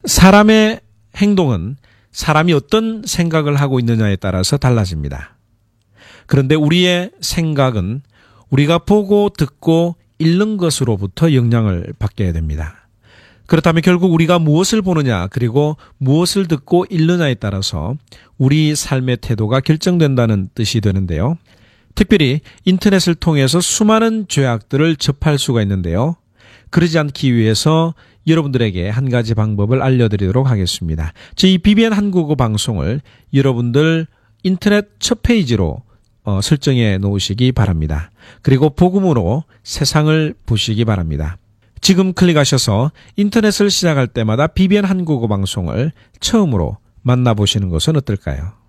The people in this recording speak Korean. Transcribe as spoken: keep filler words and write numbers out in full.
사람의 행동은 사람이 어떤 생각을 하고 있느냐에 따라서 달라집니다. 그런데 우리의 생각은 우리가 보고 듣고 읽는 것으로부터 영향을 받게 됩니다. 그렇다면 결국 우리가 무엇을 보느냐 그리고 무엇을 듣고 읽느냐에 따라서 우리 삶의 태도가 결정된다는 뜻이 되는데요. 특별히 인터넷을 통해서 수많은 죄악들을 접할 수가 있는데요. 그러지 않기 위해서 여러분들에게 한 가지 방법을 알려드리도록 하겠습니다. 저희 비비엔 한국어 방송을 여러분들 인터넷 첫 페이지로 어, 설정해 놓으시기 바랍니다. 그리고 복음으로 세상을 보시기 바랍니다. 지금 클릭하셔서 인터넷을 시작할 때마다 비비엔 한국어 방송을 처음으로 만나보시는 것은 어떨까요?